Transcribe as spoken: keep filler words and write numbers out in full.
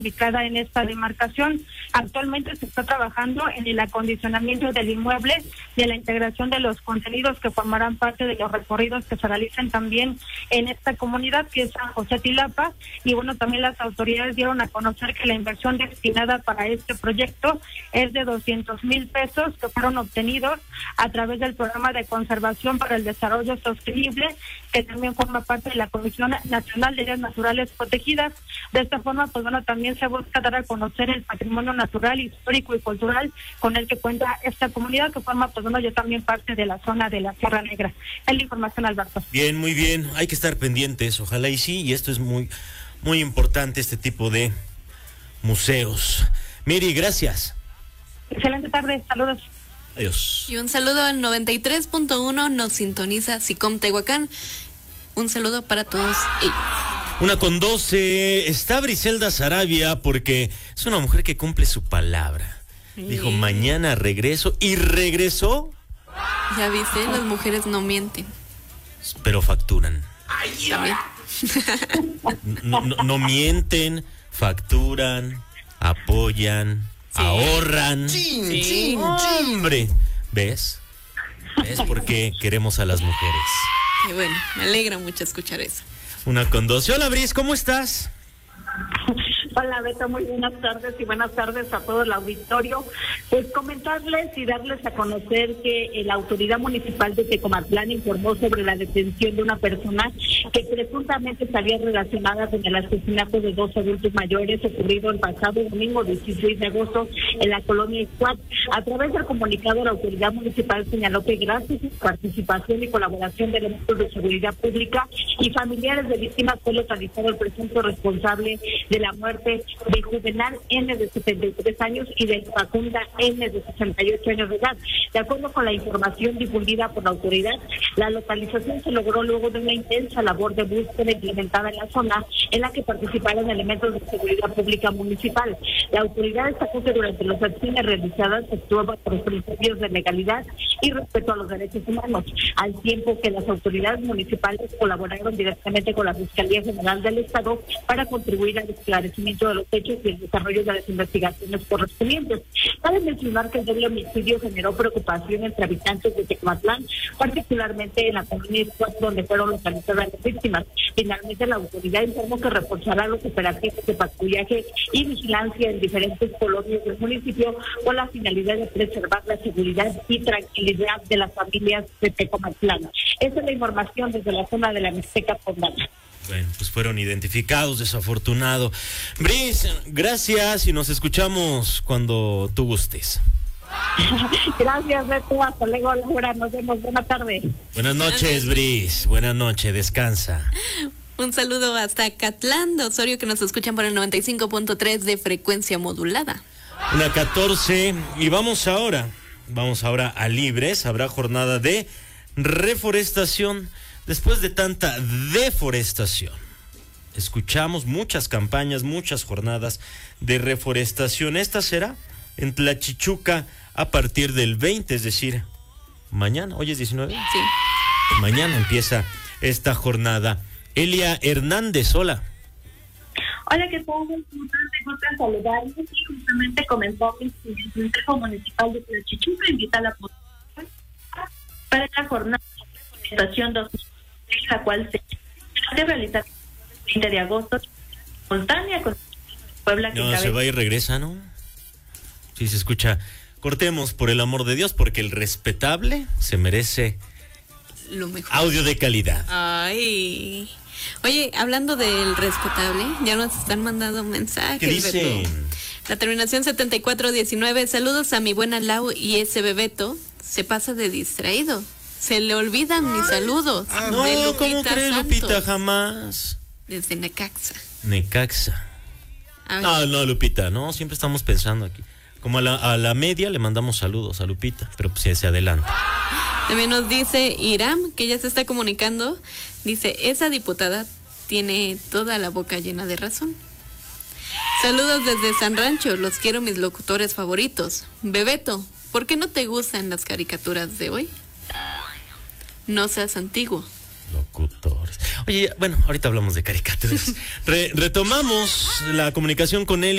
ubicada en esta demarcación. Actualmente se está trabajando en el acondicionamiento del inmueble y en la integración de los contenidos que formarán parte de los recorridos que se realicen también en esta comunidad, que es San José Tilapa. Y bueno, también las autoridades dieron a conocer que la inversión destinada para este proyecto es de doscientos mil pesos que fueron obtenidos a través del programa de conservación para el desarrollo sostenible, que también forma parte de la Comisión Nacional de Áreas Naturales Protegidas. De esta forma, pues bueno, también se busca dar a conocer el patrimonio natural, histórico y cultural con el que cuenta esta comunidad, que forma, pues bueno, ya también parte de la zona de la Sierra Negra. Es la información, Alberto. Bien, muy bien. Hay que estar pendientes, ojalá y sí, y esto es muy, muy importante, este tipo de museos. Miri, gracias. Excelente tarde, saludos. Adiós. Y un saludo al noventa y tres punto uno, nos sintoniza SICOM Tehuacán. Un saludo para todos ellos. Una con doce, está Briselda Sarabia porque es una mujer que cumple su palabra. Sí. Dijo, mañana regreso, y regresó. Ya viste, las mujeres no mienten. Pero facturan. También. No, no, no mienten, facturan, apoyan, sí. ahorran. Sí, sí, sí. Hombre, ¿ves? ¿Ves por qué queremos a las mujeres? Qué bueno, me alegra mucho escuchar eso. Una con dos. Hola, Bris, ¿cómo estás? Hola, Beto, muy buenas tardes y buenas tardes a todo el auditorio. Pues comentarles y darles a conocer que la autoridad municipal de Tecomatlán informó sobre la detención de una persona que presuntamente estaría relacionada con el asesinato de dos adultos mayores ocurrido el pasado domingo dieciséis de agosto en la colonia Ixcuat. A través del comunicado, la autoridad municipal señaló que gracias a su participación y colaboración de elementos de seguridad pública y familiares de víctimas fue localizado el presunto responsable de la muerte de Juvenal N de setenta y tres años y de Facunda N de sesenta y ocho años de edad. De acuerdo con la información difundida por la autoridad, la localización se logró luego de una intensa labor de búsqueda implementada en la zona, en la que participaron elementos de seguridad pública municipal. La autoridad destacó que durante las acciones realizadas se actuaba por los principios de legalidad y respeto a los derechos humanos, al tiempo que las autoridades municipales colaboraron directamente con la Fiscalía General del Estado para contribuir al esclarecimiento de los hechos y el desarrollo de las investigaciones correspondientes. Cabe mencionar que el doble homicidio generó preocupación entre habitantes de Tecomatlán, particularmente en la comunidad donde fueron localizadas las víctimas. Finalmente, la autoridad informó que reforzará los operativos de patrullaje y vigilancia en diferentes colonias del municipio con la finalidad de preservar la seguridad y tranquilidad de las familias de Tecomatlán. Esa es la información desde la zona de la Mixteca Poblana. Bueno, pues fueron identificados, desafortunado. Bris, gracias y nos escuchamos cuando tú gustes. Gracias, Beto. Hasta luego, Laura. Nos vemos. Buenas tardes. Buenas noches, Bris. Buenas noches. Descansa. Un saludo hasta Catlán de Osorio, que nos escuchan por el noventa y cinco punto tres de frecuencia modulada. Una catorce. Y vamos ahora. Vamos ahora a Libres. Habrá jornada de reforestación. Después de tanta deforestación, escuchamos muchas campañas, muchas jornadas de reforestación. Esta será en Tlachichuca a partir del veinte, es decir, mañana. ¿Hoy es diecinueve? Sí. Mañana empieza esta jornada. Elia Hernández, hola. Hola, ¿qué tal? Me gusta saludarles y justamente comenzó el Consejo Municipal de Tlachichuca, invita a la población para esta jornada de reforestación dos mil veinte, la cual se realizar el veinte de agosto simultánea con Puebla. Que no, se va y regresa, ¿no? Sí, se escucha. Cortemos, por el amor de Dios, porque el respetable se merece lo mejor. Audio de calidad. Ay. Oye, hablando del respetable, ya nos están mandando mensajes. ¿Qué dice? La terminación setenta y cuatro diecinueve. Saludos a mi buena Lau y ese Bebeto. Se pasa de distraído. Se le olvidan mis saludos. Ah, no, ¿cómo crees, Lupita? Jamás. Desde Necaxa. Necaxa. No, no, Lupita, no, siempre estamos pensando aquí. Como a la, a la media le mandamos saludos a Lupita, pero pues se adelanta. También nos dice Iram, que ya se está comunicando. Dice, esa diputada tiene toda la boca llena de razón. Saludos desde San Rancho, los quiero, mis locutores favoritos. Bebeto, ¿por qué no te gustan las caricaturas de hoy? No seas antiguo. Locutores. Oye, bueno, ahorita hablamos de caricaturas. Re- retomamos la comunicación con él.